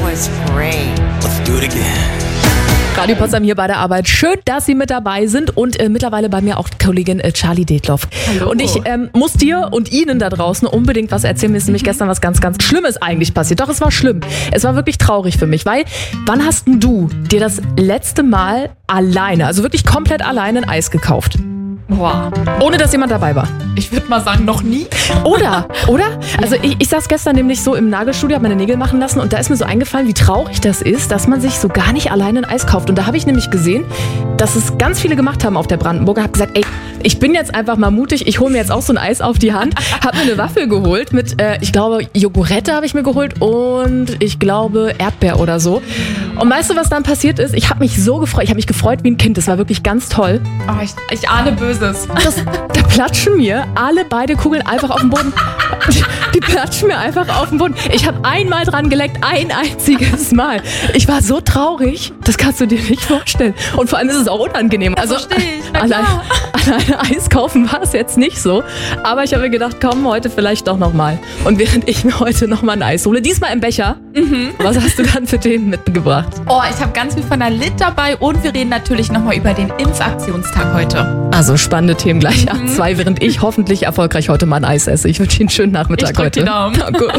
was great. Let's do it again. Radio Potsdam hier bei der Arbeit. Schön, dass Sie mit dabei sind und mittlerweile bei mir auch Kollegin Charlie Detloff. Hallo. Und ich muss dir und Ihnen da draußen unbedingt was erzählen. Mir ist nämlich gestern was ganz, ganz Schlimmes eigentlich passiert. Doch, es war schlimm. Es war wirklich traurig für mich, weil wann hast denn du dir das letzte Mal alleine, also wirklich komplett alleine ein Eis gekauft? Boah, Ohne, dass jemand dabei war. ich würde mal sagen, noch nie. Oder? Also ich saß gestern nämlich so im Nagelstudio, habe meine Nägel machen lassen und da ist mir so eingefallen, wie traurig das ist, dass man sich so gar nicht alleine ein Eis kauft. Und da habe ich nämlich gesehen, dass es ganz viele gemacht haben auf der Brandenburger. Habe gesagt, ey, ich bin jetzt einfach mal mutig, ich hole mir jetzt auch so ein Eis auf die Hand. Habe mir eine Waffel geholt mit, ich glaube, Jogurette habe ich mir geholt und ich glaube Erdbeer oder so. Und weißt du, was dann passiert ist? Ich habe mich so gefreut, ich habe mich gefreut wie ein Kind. Das war wirklich ganz toll. Oh, ich ahne Böses. Da platschen mir beide Kugeln einfach auf den Boden. Die platschen mir einfach auf den Boden. Ich habe einmal dran geleckt, ein einziges Mal. Ich war so traurig, das kannst du dir nicht vorstellen. Und vor allem ist es auch unangenehm. Also verstehe ich. Na alleine klar. Eis kaufen war es jetzt nicht so. Aber ich habe mir gedacht, komm, heute vielleicht doch nochmal. Und während ich mir heute nochmal ein Eis hole, diesmal im Becher, was hast du dann für Themen mitgebracht? Oh, ich habe ganz viel von der Lit dabei und wir reden natürlich nochmal über den Impfaktionstag heute. Also spannende Themen gleich ab 2, während ich hoffentlich erfolgreich heute mal ein Eis esse. Ich wünsche Ihnen einen schönen Nachmittag Ich drück heute. die Daumen. Na gut.